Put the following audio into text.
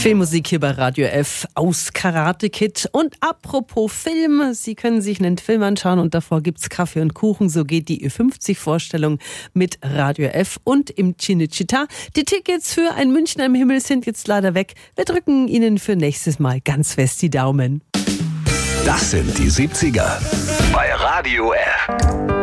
Filmmusik hier bei Radio F aus Karate Kid. Und apropos Film, Sie können sich einen Film anschauen und davor gibt's Kaffee und Kuchen. So geht die Ü50-Vorstellung mit Radio F und im Cinecittà. Die Tickets für Ein Münchner im Himmel sind jetzt leider weg. Wir drücken Ihnen für nächstes Mal ganz fest die Daumen. Das sind die 70er bei Radio F.